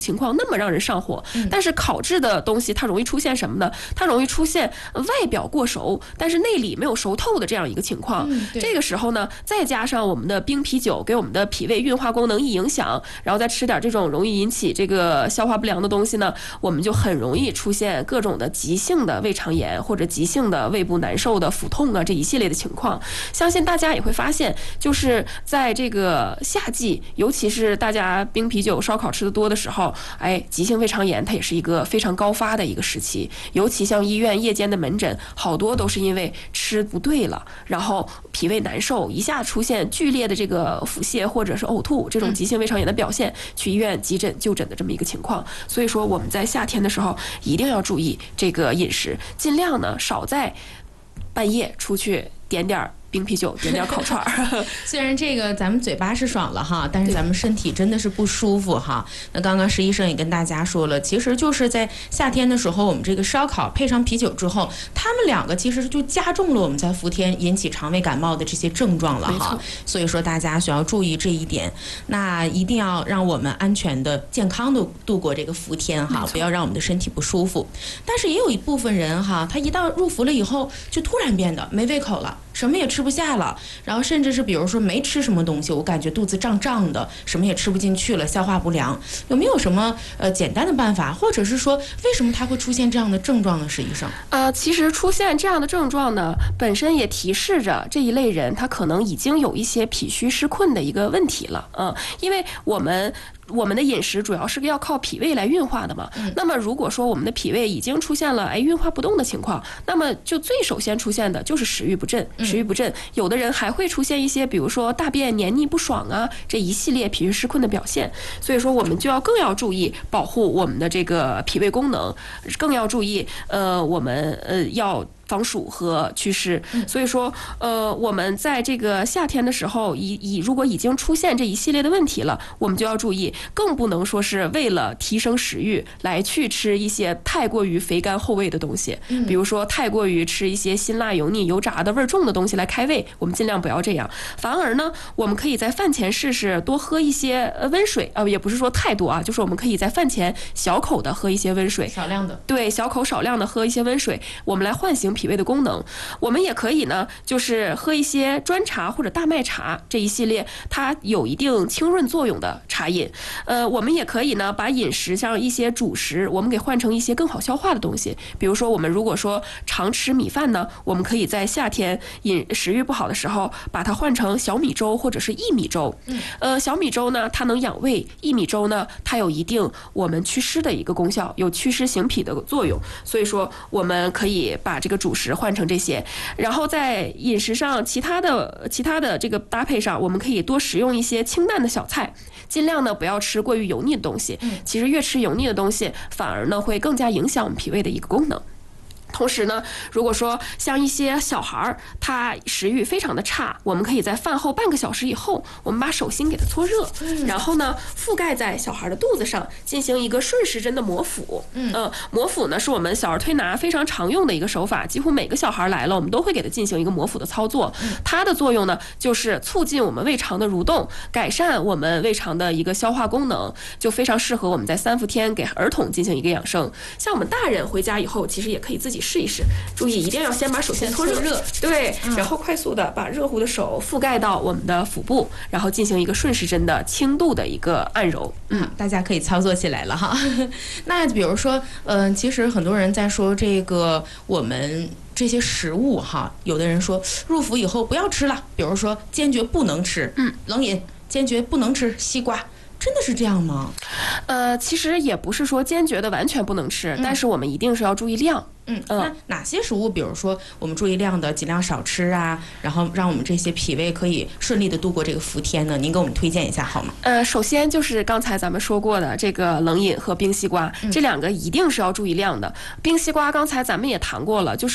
情况那么让人上火，但是烤制的东西它容易出现什么呢？它容易出现外表过熟，但是内里没有熟透的这样一个情况。这个时候呢，再加上我们的冰啤酒给我们的脾胃运化功能一影响，然后再吃点这种容易引起这个消化不良的东西呢，我们就很容易出现各种的急性的胃肠炎或者急性的胃部难受的腹痛啊这一系列的情况。相信大家也会发现，就是在这个夏季，尤其是大家冰啤酒烧烤吃的多的时候，急性胃肠炎它也是一个非常高发的一个时期，尤其像医院夜间的门诊，好多都是因为吃不对了，然后脾胃难受，一下出现剧烈的这个腹泻或者是呕吐这种急性胃肠炎的表现，去医院急诊就诊的这么一个情况。所以说我们在夏天的时候一定要注意这个饮食，尽量呢少在半夜出去点点冰啤酒，点点烤串儿。 虽然这个咱们嘴巴是爽了哈，但是咱们身体真的是不舒服哈。那刚刚石医生也跟大家说了，其实就是在夏天的时候，我们这个烧烤配上啤酒之后，他们两个其实就加重了我们在伏天引起肠胃感冒的这些症状了哈。所以说大家需要注意这一点，那一定要让我们安全的、健康的度过这个伏天哈，不要让我们的身体不舒服。但是也有一部分人哈，他一到入伏了以后，就突然变得没胃口了，什么也吃不下了，然后甚至是比如说没吃什么东西，我感觉肚子胀胀的，什么也吃不进去了，消化不良。有没有什么简单的办法，或者是说为什么它会出现这样的症状呢？石医生， 其实出现这样的症状呢，本身也提示着这一类人他可能已经有一些脾虚湿困的一个问题了。因为我们的饮食主要是要靠脾胃来运化的嘛。那么如果说我们的脾胃已经出现了运化不动的情况，那么就最首先出现的就是食欲不振。食欲不振，有的人还会出现一些比如说大便黏腻不爽啊，这一系列脾虚湿困的表现。所以说我们就更要注意保护我们的这个脾胃功能，更要注意我们要防暑和祛湿。所以说我们在这个夏天的时候，如果已经出现这一系列的问题了，我们就要注意，更不能说是为了提升食欲来去吃一些太过于肥甘厚味的东西，比如说太过于吃一些辛辣油腻油炸的味重的东西来开胃，我们尽量不要这样。反而呢，我们可以在饭前试试多喝一些温水，也不是说太多啊，就是我们可以在饭前小口的喝一些温水， 少量的， 对，小口少量的喝一些温水，我们来唤醒脾胃的功能。我们也可以呢，就是喝一些砖茶或者大麦茶这一系列它有一定清润作用的茶饮。我们也可以呢，把饮食像一些主食，我们给换成一些更好消化的东西。比如说我们如果说常吃米饭呢，我们可以在夏天食欲不好的时候，把它换成小米粥或者是薏米粥。小米粥呢，它能养胃；薏米粥呢，它有一定我们祛湿的一个功效，有祛湿行脾的作用。所以说，我们可以把这个主食换成这些，然后在饮食上其他的这个搭配上，我们可以多食用一些清淡的小菜，尽量呢不要吃过于油腻的东西。其实越吃油腻的东西，反而呢会更加影响我们脾胃的一个功能。同时呢，如果说像一些小孩他食欲非常的差，我们可以在饭后半个小时以后，我们把手心给它搓热，然后呢覆盖在小孩的肚子上，进行一个顺时针的摩腹。摩腹呢是我们小儿推拿非常常用的一个手法，几乎每个小孩来了，我们都会给他进行一个摩腹的操作。它的作用呢就是促进我们胃肠的蠕动，改善我们胃肠的一个消化功能，就非常适合我们在3伏天给儿童进行一个养生。像我们大人回家以后，其实也可以自己试一试，注意一定要先把手先搓热，对，然后快速的把热乎的手覆盖到我们的腹部，然后进行一个顺时针的轻度的一个按揉。 大家可以操作起来了哈。那比如说，其实很多人在说这个我们这些食物哈，有的人说入伏以后不要吃了，比如说坚决不能吃冷饮，坚决不能吃西瓜。真的是这样吗？ 其实也不是说坚决的完全不能吃，但是我们一定是要注意量。 那哪些食物，比如说我们注意量的，尽量少吃啊，然后让我们这些脾胃可以顺利的度过这个伏天呢？您给我们推荐一下好吗？ 首先就是刚才咱们说过的这个冷饮和冰西瓜，这两个一定是要注意量的。冰西瓜刚才咱们也谈过了，就是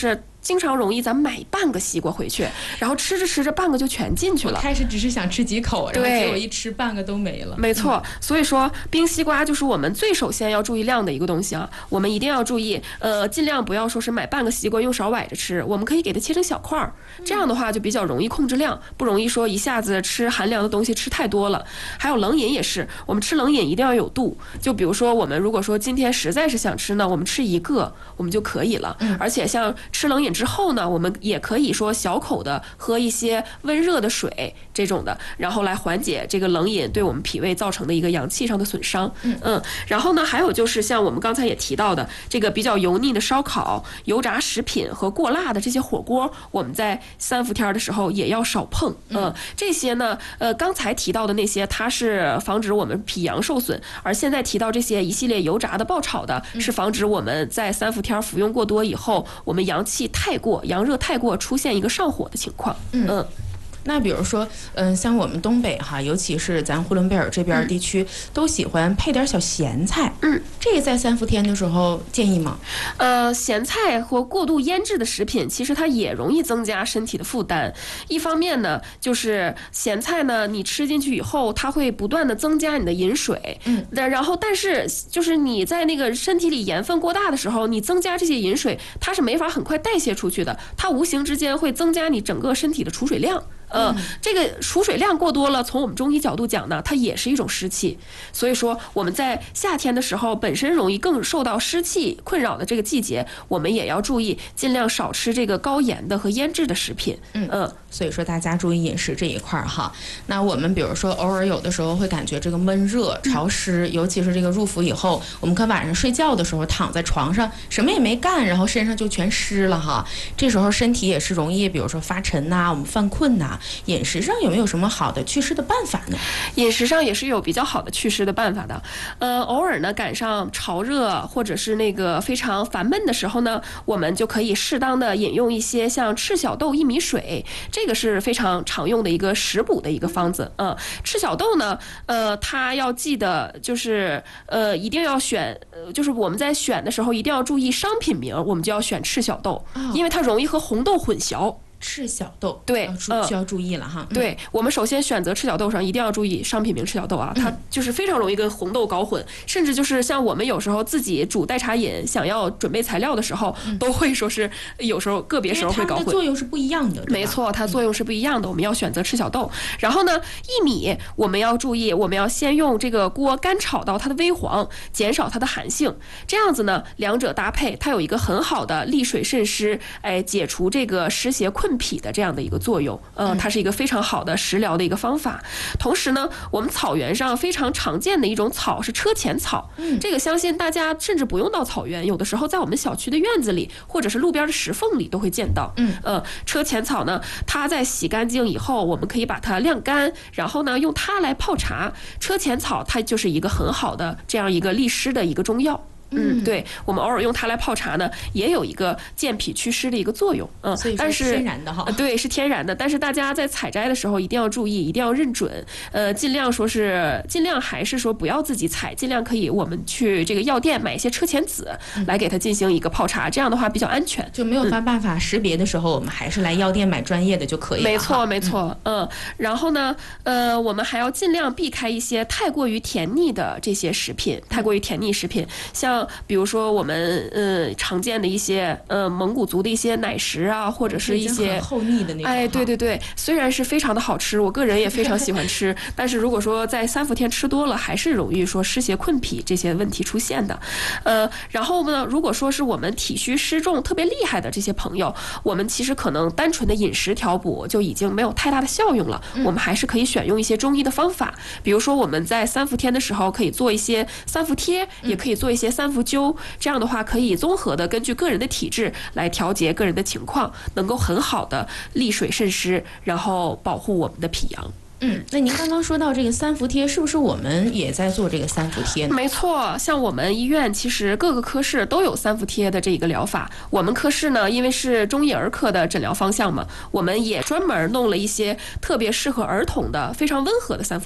经常容易咱们买半个西瓜回去，然后吃着吃着半个就全进去了。 开始只是想吃几口，然后结果一吃半个都没了。 没错，所以说冰西瓜就是我们最首先要注意量的一个东西啊，我们一定要注意，尽量不要说是买半个西瓜用勺崴着吃，我们可以给它切成小块儿，这样的话就比较容易控制量，不容易说一下子吃寒凉的东西吃太多了。还有冷饮也是，我们吃冷饮一定要有度，就比如说我们如果说今天实在是想吃呢，我们吃一个我们就可以了。而且像吃冷饮之后呢，我们也可以说小口的喝一些温热的水这种的，然后来缓解这个冷饮对我们脾胃造成的一个阳气上的损伤。然后呢，还有就是像我们刚才也提到的，这个比较油腻的烧烤、油炸食品和过辣的这些火锅，我们在三伏天的时候也要少碰。这些呢，刚才提到的那些，它是防止我们脾阳受损，而现在提到这些一系列油炸的、爆炒的，是防止我们在三伏天服用过多以后，我们阳气太过、阳热太过，出现一个上火的情况。 那比如说，像我们东北哈，尤其是咱呼伦贝尔这边地区，都喜欢配点小咸菜。这个在三伏天的时候建议吗？ 咸菜或过度腌制的食品，其实它也容易增加身体的负担。一方面呢，就是咸菜呢，你吃进去以后，它会不断的增加你的饮水。然后但是就是你在那个身体里盐分过大的时候，你增加这些饮水，它是没法很快代谢出去的，它无形之间会增加你整个身体的储水量。这个储水量过多了，从我们中医角度讲呢，它也是一种湿气。所以说我们在夏天的时候，本身容易更受到湿气困扰的这个季节，我们也要注意尽量少吃这个高盐的和腌制的食品。 所以说大家注意饮食这一块哈。那我们比如说偶尔有的时候会感觉这个闷热潮湿，尤其是这个入伏以后，我们可晚上睡觉的时候躺在床上什么也没干，然后身上就全湿了哈。这时候身体也是容易比如说发沉呐，我们犯困呐。饮食上有没有什么好的祛湿的办法呢？ 饮食上也是有比较好的祛湿的办法的。偶尔呢赶上潮热或者是那个非常烦闷的时候呢，我们就可以适当的饮用一些像赤小豆薏米水，这个是非常常用的一个食补的一个方子。赤小豆呢，它要记得就是一定要选，就是我们在选的时候一定要注意商品名，我们就要选赤小豆，因为它容易和红豆混淆。 赤小豆对， 需要注意了哈。 对，我们首先选择赤小豆上一定要注意商品名赤小豆啊，它就是非常容易跟红豆搞混，甚至就是像我们有时候自己煮代茶饮，想要准备材料的时候，都会说是有时候个别时候会搞混。 它的作用是不一样的， 没错，它作用是不一样的。我们要选择赤小豆，然后呢，薏米我们要注意，我们要先用这个锅干炒到它的微黄，减少它的寒性，这样子呢，两者搭配，它有一个很好的利水渗湿，解除这个湿邪困脾的这样的一个作用。它是一个非常好的食疗的一个方法。同时呢，我们草原上非常常见的一种草是车前草，这个相信大家甚至不用到草原，有的时候在我们小区的院子里或者是路边的石缝里都会见到。车前草呢，它在洗干净以后，我们可以把它晾干，然后呢用它来泡茶。车前草它就是一个很好的这样一个利湿的一个中药。对，我们偶尔用它来泡茶呢，也有一个健脾祛湿的一个作用。 但是天然的哈， 对，是天然的。但是大家在采摘的时候一定要注意，一定要认准。尽量还是说不要自己采，尽量可以我们去这个药店买一些车前子来给它进行一个泡茶，这样的话比较安全。 就没有办法识别的时候，我们还是来药店买专业的就可以了。 没错，没错。然后呢，我们还要尽量避开一些太过于甜腻的这些食品，太过于甜腻食品，像比如说我们常见的一些蒙古族的一些奶食啊，或者是一些很厚腻的那种。 对对对，虽然是非常的好吃，我个人也非常喜欢吃，但是如果说在三伏天吃多了，还是容易说湿邪困脾这些问题出现的。然后呢，如果说是我们体虚湿重特别厉害的这些朋友，我们其实可能单纯的饮食调补就已经没有太大的效用了，我们还是可以选用一些中医的方法，比如说我们在三伏天的时候可以做一些三伏贴，也可以做一些三伏灸，这样的话可以综合的根据个人的体质来调节个人的情况，能够很好的利水渗湿，然后保护我们的脾阳。 那您刚刚说到这个三伏贴，是不是我们也在做这个三伏贴呢？ 没错，像我们医院其实各个科室都有三伏贴的这一个疗法。我们科室呢，因为是中医儿科的诊疗方向嘛，我们也专门弄了一些特别适合儿童的非常温和的三伏贴。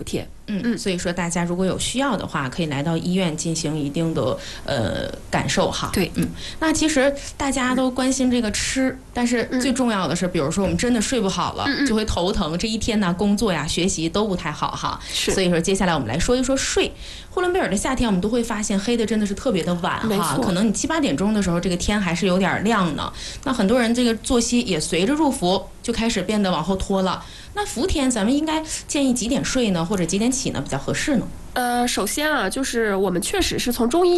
所以说大家如果有需要的话，可以来到医院进行一定的感受哈。 对， 那其实大家都关心这个吃，但是最重要的是，比如说我们真的睡不好了，就会头疼，这一天呢工作呀、学习都不太好哈。所以说接下来我们来说一说睡。呼伦贝尔的夏天，我们都会发现黑的真的是特别的晚哈，可能你7、8点钟的时候，这个天还是有点亮呢。那很多人这个作息也随着入伏就开始变得往后拖了。那伏天咱们应该建议几点睡呢，或者几点起呢比较合适呢？ 首先啊，就是我们确实是从中医